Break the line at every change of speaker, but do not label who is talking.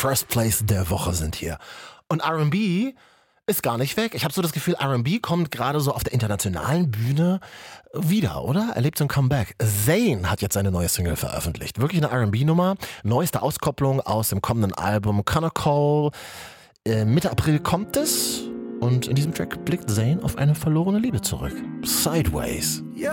First Place der Woche sind hier. Und R&B ist gar nicht weg. Ich habe so das Gefühl, R&B kommt gerade so auf der internationalen Bühne wieder, oder? Er lebt so ein Comeback. Zayn hat jetzt seine neue Single veröffentlicht. Wirklich eine R&B-Nummer. Neueste Auskopplung aus dem kommenden Album Connor Cole. Mitte April kommt es. Und in diesem Track blickt Zayn auf eine verlorene Liebe zurück. Sideways.